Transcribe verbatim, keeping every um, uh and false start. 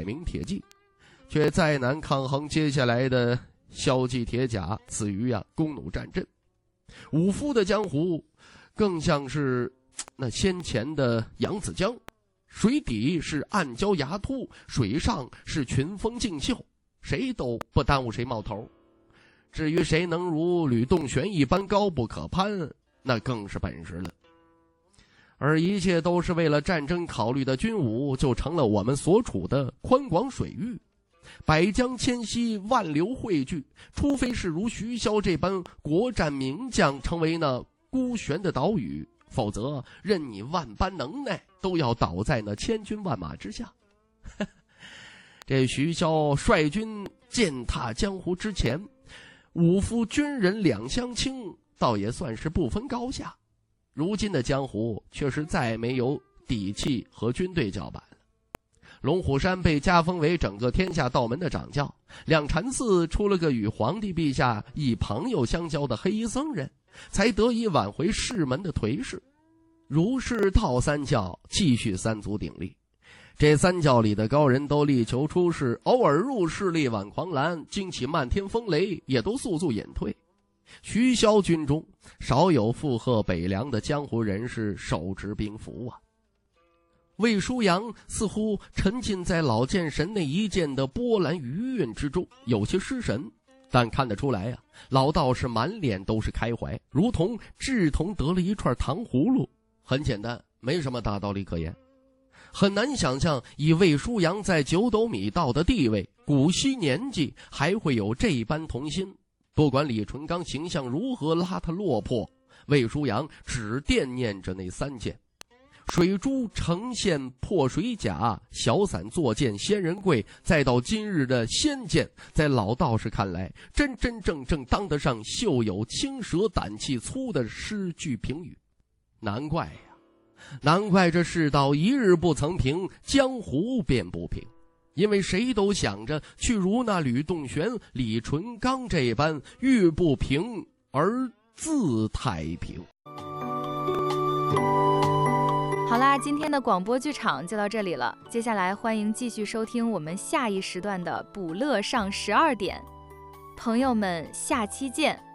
百名铁骑，却再难抗衡接下来的骁骑铁甲，此于啊弓弩战阵。武夫的江湖更像是那先前的扬子江，水底是暗礁崖突，水上是群峰竞秀，谁都不耽误谁冒头。至于谁能如吕洞玄一般高不可攀，那更是本事了。而一切都是为了战争考虑的军武，就成了我们所处的宽广水域。百江迁徙，万流汇聚，除非是如徐骁这般国战名将成为那孤悬的岛屿，否则任你万般能耐，都要倒在那千军万马之下。这徐骁率军践踏江湖之前，武夫军人两相倾，倒也算是不分高下。如今的江湖却是再没有底气和军队叫板了。龙虎山被加封为整个天下道门的掌教，两禅寺出了个与皇帝陛下以朋友相交的黑衣僧人，才得以挽回世门的颓势。儒释道三教继续三足鼎立，这三教里的高人都力求出世，偶尔入世力挽狂澜，惊起漫天风雷，也都速速隐退。徐骁军中少有附和北凉的江湖人士手执兵符啊。魏书阳似乎沉浸在老剑神那一剑的波澜余韵之中，有些失神，但看得出来啊，老道士满脸都是开怀，如同志同得了一串糖葫芦。很简单，没什么大道理可言。很难想象以魏书阳在九斗米道的地位，古稀年纪，还会有这般童心。不管李淳刚形象如何邋遢落魄，魏书阳只惦念着那三件：水珠呈现破水甲，小伞坐剑仙人贵，再到今日的仙剑，在老道士看来，真真正正当得上袖有青蛇胆气粗的诗句评语。难怪呀，难怪这世道一日不曾平，江湖便不平。因为谁都想着去如那吕洞玄、李淳刚这般欲不平而自太平。 好啦，今天的广播剧场就到这里了，接下来欢迎继续收听我们下一时段的捕乐上十二点。朋友们，下期见。